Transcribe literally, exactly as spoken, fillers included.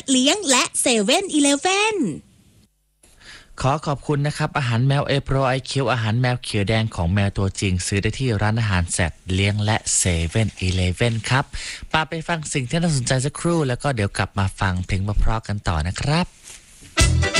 เลี้ยงและเซเว่นอีเลฟเว่นขอขอบคุณนะครับอาหารแมวเอโปรไอคิวอาหารแมวเขียวแดงของแมวตัวจริงซื้อได้ที่ร้านอาหารแซดเลี้ยงและเซเว่นอีเลฟเว่นครับป้าไปฟังสิ่งที่น่าสนใจสักครู่แล้วก็เดี๋ยวกลับมาฟังเพลงเพราะๆกันต่อนะครับ